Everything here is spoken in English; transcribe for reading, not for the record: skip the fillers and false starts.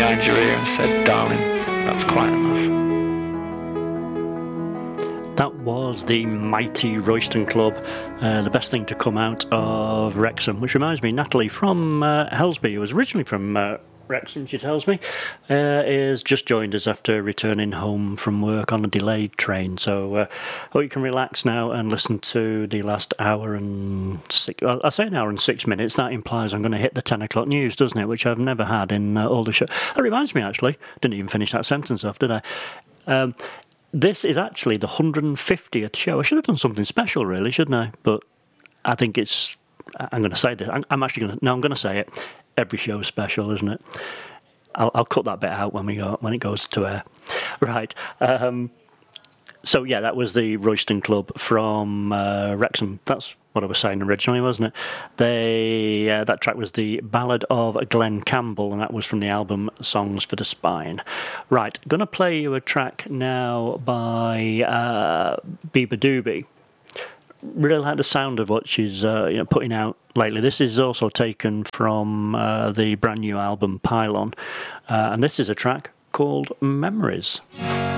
behind your ear and said, darling, that's quite enough. That was the mighty Royston Club, the best thing to come out of Wrexham, which reminds me, Natalie from Helsby, who was originally from Wrexham, she tells me, is just joined us after returning home from work on a delayed train. So you can relax now and listen to the last hour and I say an hour and 6 minutes. That implies I'm going to hit the 10 o'clock news, doesn't it? Which I've never had in all the show. That reminds me, actually, didn't even finish that sentence off, did I? This is actually the 150th show. I should have done something special, really, shouldn't I? But I think it's... I'm going to say this. I'm going to say it. Every show's special, isn't it? I'll cut that bit out when it goes to air. Right. So, yeah, that was the Royston Club from Wrexham. That's what I was saying originally, wasn't it? That track was the Ballad of Glen Campbell, and that was from the album Songs for the Spine. Right, going to play you a track now by Bieber Doobie. Really like the sound of what she's putting out lately. This is also taken from the brand new album Pylon, and this is a track called Memories.